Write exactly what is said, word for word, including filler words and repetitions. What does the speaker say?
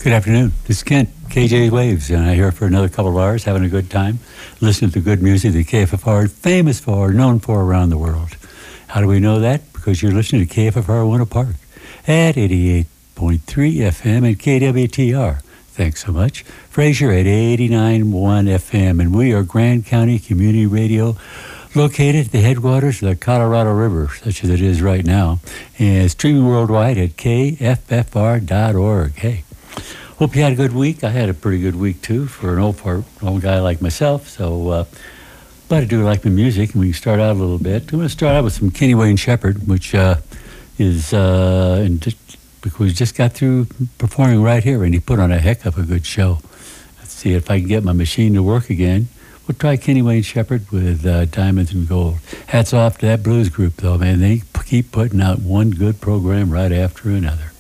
Good afternoon. This is Kent, K J Waves, and I'm here for another couple of hours, having a good time, listening to good music that K F F R is famous for, known for around the world. How do we know that? Because you're listening to K F F R Winter Park at eighty-eight point three F M and K W T R. Thanks so much. Fraser at eighty-nine point one F M, and we are Grand County Community Radio, located at the headwaters of the Colorado River, such as it is right now, and streaming worldwide at K F F R dot org. Hey, hope you had a good week. I had a pretty good week, too, for an old, part, old guy like myself. So, uh, but I do like my music, and we can start out a little bit. I'm going to start out with some Kenny Wayne Shepherd, which uh, is, uh, and just, because we just got through performing right here, and he put on a heck of a good show. Let's see if I can get my machine to work again. We'll try Kenny Wayne Shepherd with uh, Diamonds and Gold. Hats off to that blues group, though, man. They keep putting out one good program right after another.